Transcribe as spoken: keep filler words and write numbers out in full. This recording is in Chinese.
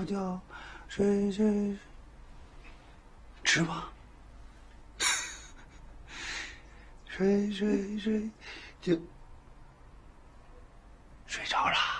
觉，睡睡，吃吧，睡睡睡，就睡着了。